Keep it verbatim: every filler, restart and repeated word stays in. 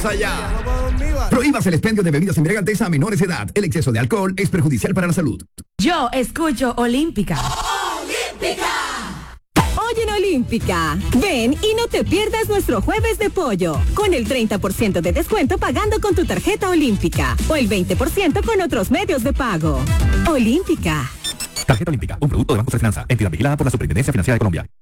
¡Vamos allá! Prohíbas el expendio de bebidas embriagantes a menores de edad. El exceso de alcohol es perjudicial para la salud. Yo escucho Olímpica. ¡Olímpica! Hoy en Olímpica, ven y no te pierdas nuestro jueves de pollo, con el treinta por ciento de descuento pagando con tu tarjeta Olímpica, o el veinte por ciento con otros medios de pago. Olímpica. Tarjeta Olímpica, un producto de Banco de Finanza, entidad vigilada por la Superintendencia Financiera de Colombia.